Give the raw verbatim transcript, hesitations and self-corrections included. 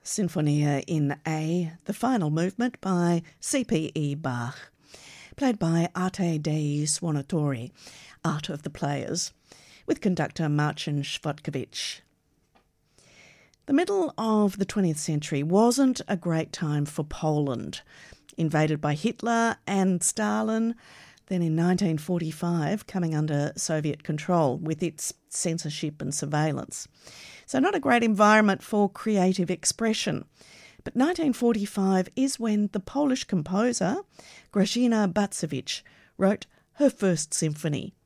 Sinfonia in A, the final movement by C P E Bach, played by Arte dei Suonatori, Art of the Players, with conductor Marcin Szwotkiewicz. The middle of the twentieth century wasn't a great time for Poland, invaded by Hitler and Stalin, then in nineteen forty-five coming under Soviet control with its censorship and surveillance. So not a great environment for creative expression. But nineteen forty-five is when the Polish composer Grażyna Bacewicz wrote her first symphony,